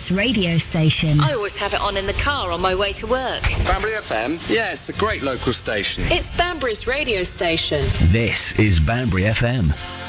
Banbury's radio station. I always have it on in the car on my way to work. Banbury FM? Yeah, it's a great local station. It's Banbury's radio station. This is Banbury FM.